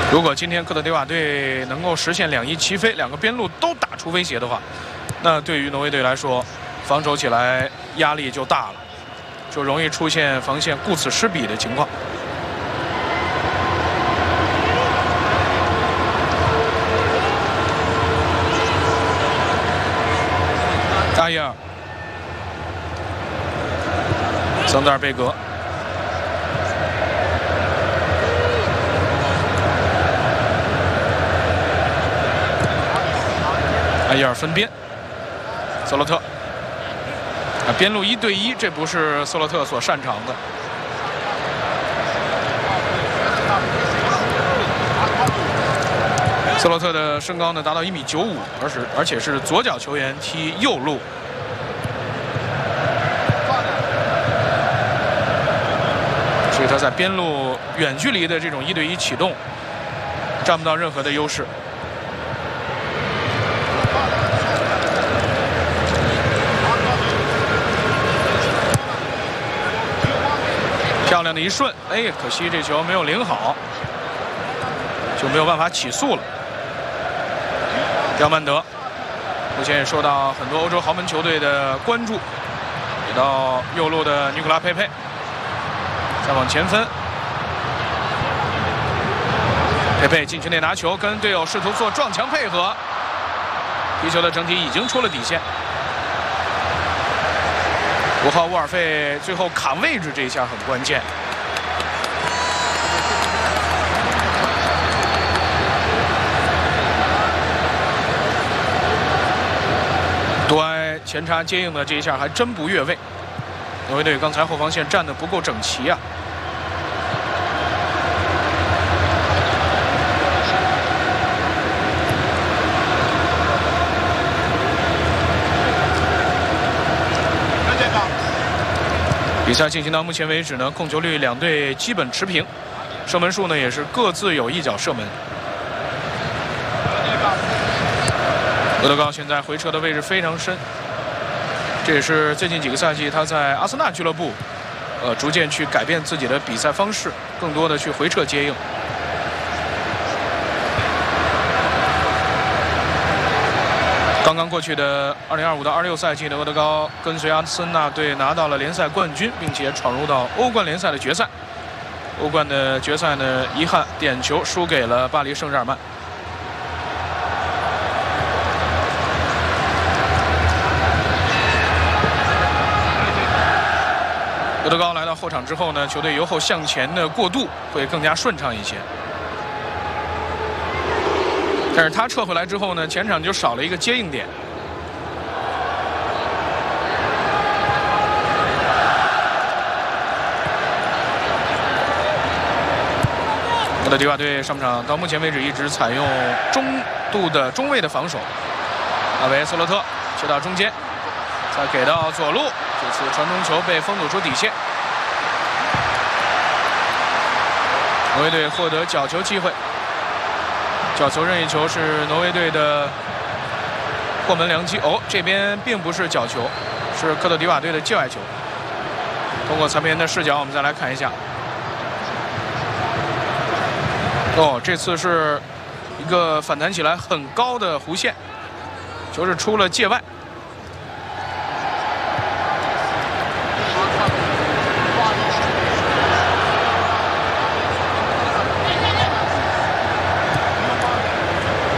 如果今天科特迪瓦队能够实现2翼齐飞，2个边路都打出威胁的话，那对于挪威队来说，防守起来压力就大了，就容易出现防线顾此失彼的情况。阿耶尔、桑德尔贝格。 埃耶尔分边，索洛特边路1对1，这不是索洛特所擅长的。索洛特的身高呢达到1.95米，而且是左脚球员踢右路。所以他在边路远距离的这种1对1启动，占不到任何的优势。 漂亮的一顺，哎，可惜这球没有领好，就没有办法起速了。刁曼德目前也受到很多欧洲豪门球队的关注，给到右路的尼古拉佩佩，再往前分，佩佩禁区内拿球，跟队友试图做撞墙配合，踢球的整体已经出了底线。 5号沃尔费最后卡位置这一下很关键。杜埃前插接应的这一下还真不越位。挪威队刚才后防线站得不够整齐啊。比赛进行到目前为止呢，控球率2队基本持平，射门数呢也是各自有1脚射门。厄德高现在回撤的位置非常深，这也是最近几个赛季他在阿森纳俱乐部，逐渐去改变自己的比赛方式，更多的去回撤接应。刚刚过去的2025到26赛季的厄德高跟随阿森纳队拿到了联赛冠军，并且闯入到欧冠联赛的决赛。欧冠的决赛呢，遗憾点球输给了巴黎圣日耳曼。厄德高来到后场之后呢，球队由后向前的过渡会更加顺畅一些。 但是他撤回来之后呢，前场就少了一个接应点。科特迪瓦队上半场到目前为止一直采用中度的中卫的防守。阿维索洛特切到中间，再给到左路，这次传中球被封堵出底线。挪威队获得角球机会。 角球任意球是挪威队的破门良机。哦，这边并不是角球，是科特迪瓦队的界外球。通过裁判员的视角，我们再来看一下。哦，这次是一个反弹起来很高的弧线，球是出了界外。